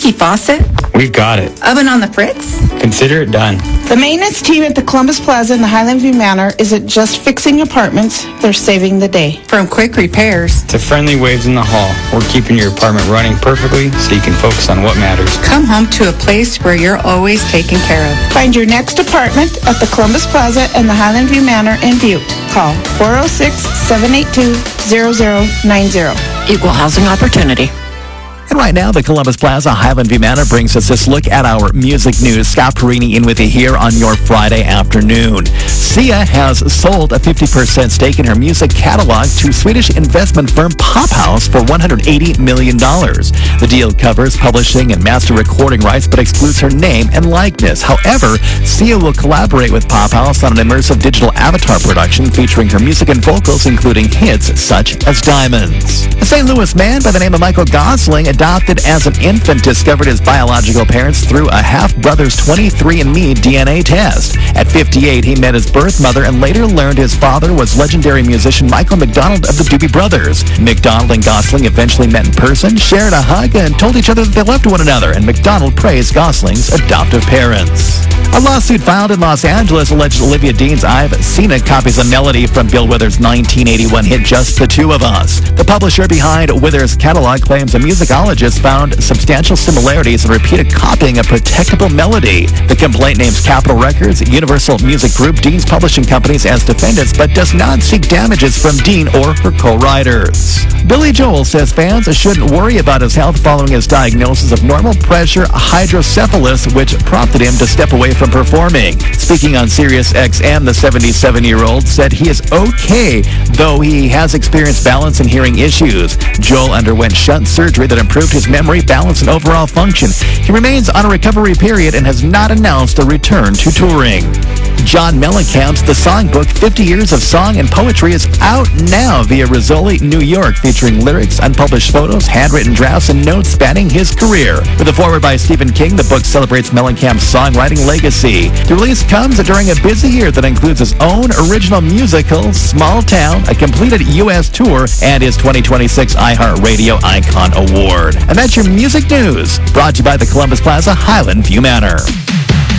Leaky faucet? We've got it. Oven on the fritz? Consider it done. The maintenance team at the Columbus Plaza in the Highland View Manor isn't just fixing apartments, they're saving the day. From quick repairs to friendly waves in the hall, we're keeping your apartment running perfectly so you can focus on what matters. Come home to a place where you're always taken care of. Find your next apartment at the Columbus Plaza and the Highland View Manor in Butte. Call 406-782-0090. Equal housing opportunity. And right now, the Columbus Plaza Highland View Manor brings us this look at our music news. Scott Perini in with you here on your Friday afternoon. Sia has sold a 50% stake in her music catalog to Swedish investment firm Pophouse for $180 million. The deal covers publishing and master recording rights, but excludes her name and likeness. However, Sia will collaborate with Pophouse on an immersive digital avatar production featuring her music and vocals, including hits such as Diamonds. A St. Louis man by the name of Michael Gosling, adopted as an infant, discovered his biological parents through a half-brother's 23andMe DNA test. At 58, he met his birth mother and later learned his father was legendary musician Michael McDonald of the Doobie Brothers. McDonald and Gosling eventually met in person, shared a hug, and told each other that they loved one another, and McDonald praised Gosling's adoptive parents. A lawsuit filed in Los Angeles alleged Olivia Dean's I've Seen It copies a melody from Bill Withers' 1981 hit Just the Two of Us. The publisher behind Withers' catalog claims a musicologist found substantial similarities and repeated copying a protectable melody. The complaint names Capitol Records, Universal Music Group, Dean's publishing companies as defendants, but does not seek damages from Dean or her co-writers. Billy Joel says fans shouldn't worry about his health following his diagnosis of normal pressure hydrocephalus, which prompted him to step away from performing. Speaking on Sirius XM, the 77-year-old said he is okay, though he has experienced balance and hearing issues. Joel underwent shunt surgery that improved his memory, balance, and overall function. He remains on a recovery period and has not announced a return to touring. John Mellencamp's The Songbook, 50 Years of Song and Poetry is out now via Rizzoli, New York, featuring lyrics, unpublished photos, handwritten drafts, and notes spanning his career. With a foreword by Stephen King, the book celebrates Mellencamp's songwriting legacy. The release comes during a busy year that includes his own original musical, Small Town, a completed U.S. tour, and his 2026 iHeartRadio Icon Award. And that's your music news, brought to you by the Columbus Plaza Highland View Manor.